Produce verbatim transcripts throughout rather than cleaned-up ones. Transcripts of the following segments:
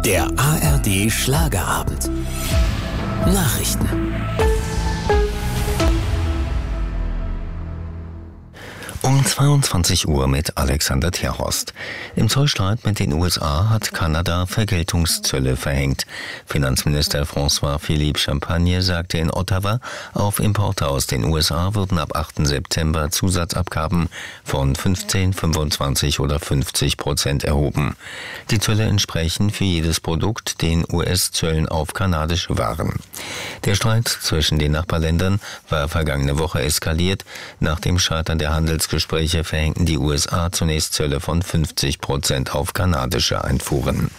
Der A R D Schlagerabend. Nachrichten. Um zweiundzwanzig Uhr mit Alexander Terhorst. Im Zollstreit mit den U S A hat Kanada Vergeltungszölle verhängt. Finanzminister François-Philippe Champagne sagte in Ottawa, auf Importe aus den U S A würden ab achten September Zusatzabgaben von fünfzehn, fünfundzwanzig oder fünfzig Prozent erhoben. Die Zölle entsprechen für jedes Produkt den U S-Zöllen auf kanadische Waren. Der Streit zwischen den Nachbarländern war vergangene Woche eskaliert. Nach dem Scheitern der Handelsgespräche verhängten die U S A zunächst Zölle von fünfzig Prozent auf kanadische Einfuhren.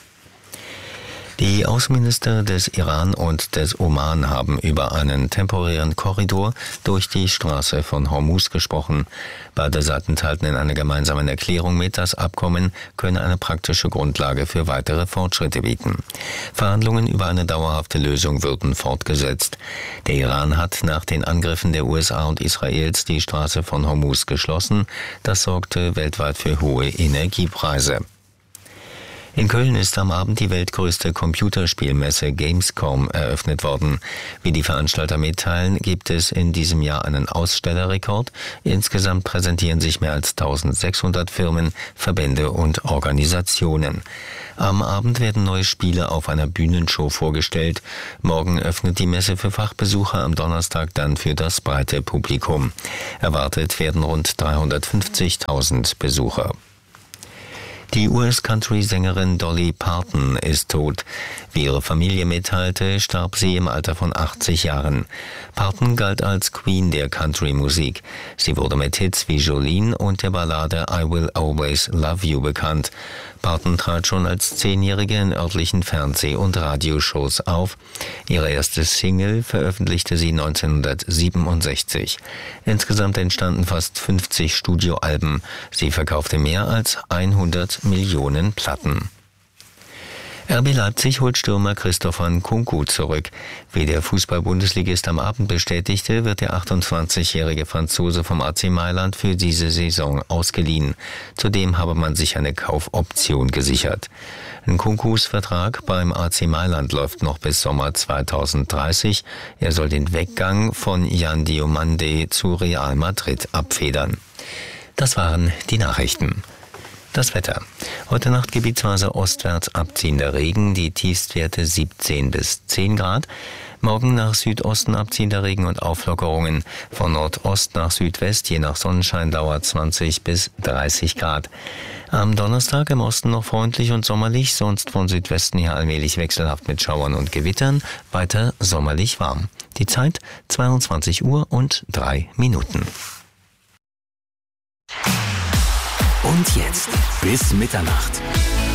Die Außenminister des Iran und des Oman haben über einen temporären Korridor durch die Straße von Hormuz gesprochen. Beide Seiten teilten in einer gemeinsamen Erklärung mit, das Abkommen könne eine praktische Grundlage für weitere Fortschritte bieten. Verhandlungen über eine dauerhafte Lösung würden fortgesetzt. Der Iran hat nach den Angriffen der U S A und Israels die Straße von Hormuz geschlossen. Das sorgte weltweit für hohe Energiepreise. In Köln ist am Abend die weltgrößte Computerspielmesse Gamescom eröffnet worden. Wie die Veranstalter mitteilen, gibt es in diesem Jahr einen Ausstellerrekord. Insgesamt präsentieren sich mehr als eintausendsechshundert Firmen, Verbände und Organisationen. Am Abend werden neue Spiele auf einer Bühnenshow vorgestellt. Morgen öffnet die Messe für Fachbesucher, am Donnerstag dann für das breite Publikum. Erwartet werden rund dreihundertfünfzigtausend Besucher. Die U S-Country-Sängerin Dolly Parton ist tot. Wie ihre Familie mitteilte, starb sie im Alter von achtzig Jahren. Parton galt als Queen der Country-Musik. Sie wurde mit Hits wie Jolene und der Ballade I Will Always Love You bekannt. Parton trat schon als Zehnjährige in örtlichen Fernseh- und Radioshows auf. Ihre erste Single veröffentlichte sie neunzehnhundertsiebenundsechzig. Insgesamt entstanden fast fünfzig Studioalben. Sie verkaufte mehr als hundert Millionen Platten. R B Leipzig holt Stürmer Christopher Nkunku zurück. Wie der Fußball-Bundesligist am Abend bestätigte, wird der achtundzwanzigjährige Franzose vom A C Mailand für diese Saison ausgeliehen. Zudem habe man sich eine Kaufoption gesichert. Nkunkus Vertrag beim A C Mailand läuft noch bis Sommer zweitausenddreißig. Er soll den Weggang von Yan Diomande zu Real Madrid abfedern. Das waren die Nachrichten. Das Wetter. Heute Nacht gebietsweise ostwärts abziehender Regen, die Tiefstwerte siebzehn bis zehn Grad. Morgen nach Südosten abziehender Regen und Auflockerungen. Von Nordost nach Südwest, je nach Sonnenschein, dauert zwanzig bis dreißig Grad. Am Donnerstag im Osten noch freundlich und sommerlich, sonst von Südwesten her allmählich wechselhaft mit Schauern und Gewittern, weiter sommerlich warm. Die Zeit zweiundzwanzig Uhr und drei Minuten. Und jetzt bis Mitternacht.